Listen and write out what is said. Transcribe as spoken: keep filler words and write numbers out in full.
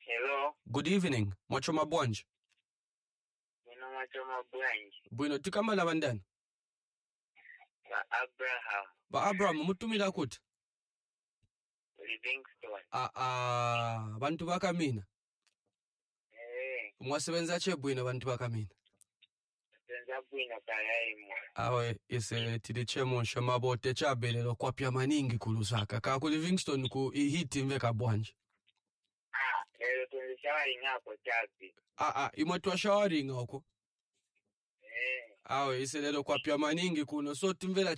Hello. Good evening. Mwachoma bwanji. Nina mwachoma bwanji. Bwino tikamala bandani. Ba Abraham. Ba Abraham mutumila kuti. Livingstone. Ah ah bantu bakamina. Eh. Mwasebenza che bwino bantu bakamina. Senza bwino kalaimo. Awe ise tiliche monsho mabote chabelelo kwapya maningi kulusaka. Ka ku Livingstone ku ihiti mveka bwanji. Ah, lero tulishawaringa hapo chapi. Ah ah imwe twashawaringa huko. Eh. Awe ise lelo kwapya maningi kuno so timvela